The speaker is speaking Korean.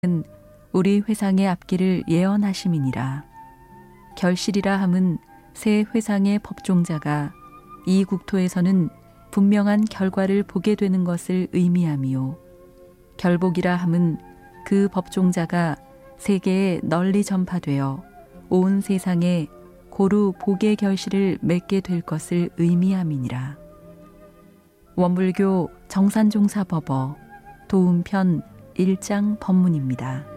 우리 회상의 앞길을 예언하심이니라. 결실이라 함은 새 회상의 법종자가 이 국토에서는 분명한 결과를 보게 되는 것을 의미하미요. 결복이라 함은 그 법종자가 세계에 널리 전파되어 온 세상에 고루 복의 결실을 맺게 될 것을 의미함이니라. 원불교 정산종사법어 도움편 1장 법문입니다.